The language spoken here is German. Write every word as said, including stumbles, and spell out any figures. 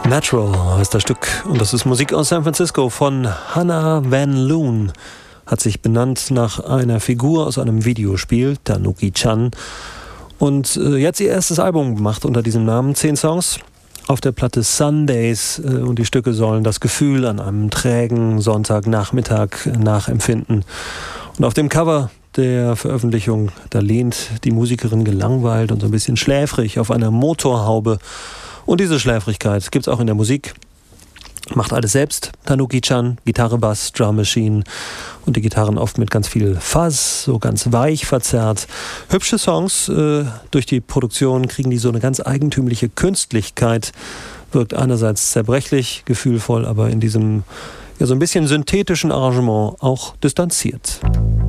Natural heißt das Stück und das ist Musik aus San Francisco von Hannah Van Loon. Hat sich benannt nach einer Figur aus einem Videospiel, Tanuki-chan. Und äh, jetzt ihr erstes Album gemacht unter diesem Namen. Zehn Songs auf der Platte Sundays äh, und die Stücke sollen das Gefühl an einem trägen Sonntagnachmittag nachempfinden. Und auf dem Cover der Veröffentlichung, da lehnt die Musikerin gelangweilt und so ein bisschen schläfrig auf einer Motorhaube. Und diese Schläfrigkeit gibt's auch in der Musik. Macht alles selbst. Tanuki-chan, Gitarre, Bass, Drum Machine und die Gitarren oft mit ganz viel Fuzz, so ganz weich verzerrt. Hübsche Songs, äh, durch die Produktion kriegen die so eine ganz eigentümliche Künstlichkeit. Wirkt einerseits zerbrechlich, gefühlvoll, aber in diesem ja so ein bisschen synthetischen Arrangement auch distanziert.